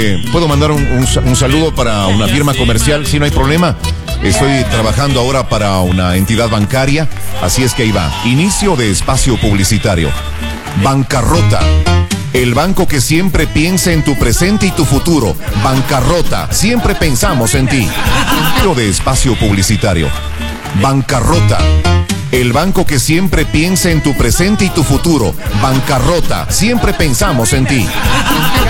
¿Puedo mandar un saludo para una firma comercial? Si no hay problema. Estoy trabajando ahora para una entidad bancaria, así es que ahí va. Inicio de espacio publicitario. Bancarrota. El banco que siempre piensa en tu presente y tu futuro. Bancarrota. Siempre pensamos en ti. Inicio de espacio publicitario. Bancarrota. El banco que siempre piensa en tu presente y tu futuro. Bancarrota. Siempre pensamos en ti.